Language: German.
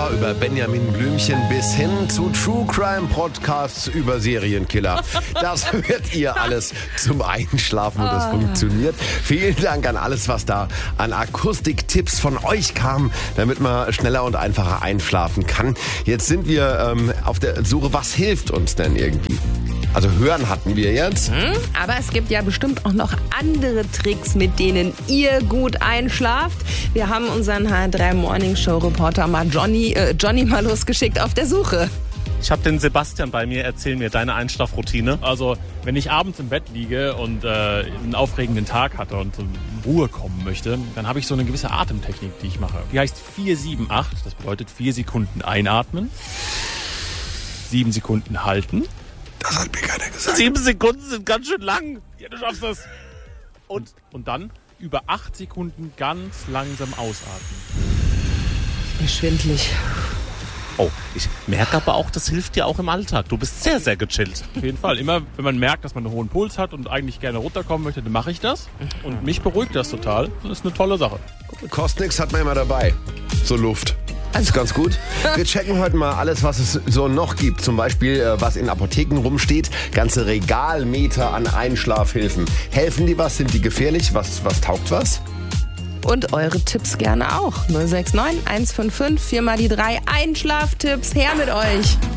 Horror über Benjamin Blümchen bis hin zu True Crime Podcasts über Serienkiller. Das hört ihr alles zum Einschlafen und das funktioniert. Vielen Dank an alles, was da an Akustiktipps von euch kam, damit man schneller und einfacher einschlafen kann. Jetzt sind wir auf der Suche, was hilft uns denn irgendwie? Also hören hatten wir jetzt. Aber es gibt ja bestimmt auch noch andere Tricks, mit denen ihr gut einschlaft. Wir haben unseren HR3 Morning Show Reporter mal Johnny mal losgeschickt auf der Suche. Ich habe den Sebastian bei mir. Erzähl mir deine Einschlafroutine. Also, wenn ich abends im Bett liege und einen aufregenden Tag hatte und in Ruhe kommen möchte, dann habe ich so eine gewisse Atemtechnik, die ich mache. Die heißt 4-7-8. Das bedeutet 4 Sekunden einatmen, 7 Sekunden halten. Das hat mir keiner gesagt. 7 Sekunden sind ganz schön lang. Ja, du schaffst das. Und dann über 8 Sekunden ganz langsam ausatmen. Schwindelig. Oh, ich merke aber auch, das hilft dir auch im Alltag. Du bist sehr, sehr gechillt. Auf jeden Fall. Immer, wenn man merkt, dass man einen hohen Puls hat und eigentlich gerne runterkommen möchte, dann mache ich das. Und mich beruhigt das total. Das ist eine tolle Sache. Kostet nix, hat man immer dabei. So Luft. Das ist ganz gut. Wir checken heute mal alles, was es so noch gibt. Zum Beispiel, was in Apotheken rumsteht. Ganze Regalmeter an Einschlafhilfen. Helfen die was? Sind die gefährlich? Was taugt was? Und eure Tipps gerne auch. 069 155 4 mal die 3 Einschlaftipps. Her mit euch.